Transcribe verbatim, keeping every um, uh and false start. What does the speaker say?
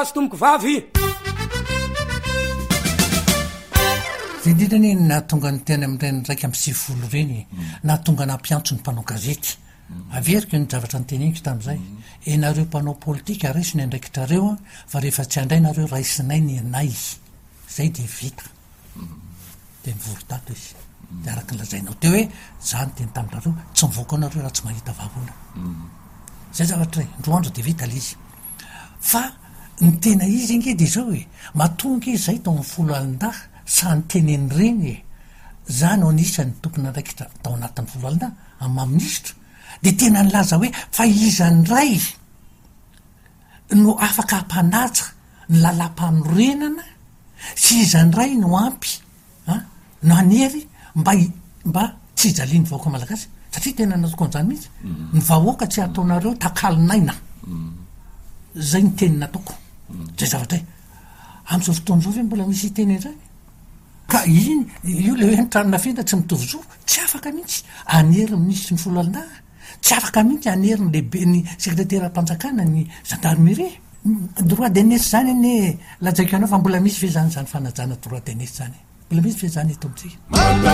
tomoko vavy zay indrindrany nahatonga ny teny amin'ireny ndraiky am'y sivifolo reny nahatonga nampiantso ny mpanao gazety averiko ny zavatra ny teniniko tam'izay enareo mpanao politika raisiny andraikitrareo fa rehefa tsy andray nareo raisinay ny anay zay de vita de mivorotato izy de araky nylazainao teo hoe zany teny taminareo tsy mivoaka anareo raha tsy mahita vavona zay zavatra ndroandro de vita lizy fa ny tena izy inge de zao hoe matonga izy zay tao amin'ny folo alin-dah sany teneny reny e zany o anisany tompony andraikitra tao anatin'ny folo alin-dah amin'ny maministra de tena nylaza hoe fa izany ray no afaka hampanaja ny lalam-panorenana sy izany ray no ampy a no anery mba mba tsy ijaliany vahoaka malagasy satria tena natoko an'izany mihitsy ny vahoaka tsy ataonareo takalinaina zay ny teny nataoko zay zavatra e am'izao fotoan'izao ve mbola misy teny zany ka iny io le hoe nytranona fenta tsy mitovy zo tsy afaka mihitsy anery minisitry ny folo alin-dah tsy afaka mihitsy anery ny lehibe ny sekretera-mpanjakana ny gendarmerie droit de nesse zany ane lajaiko anao fa mbola misy fe zany zany fanajana droit de nesse zany mbola misy fe zany eto amitsika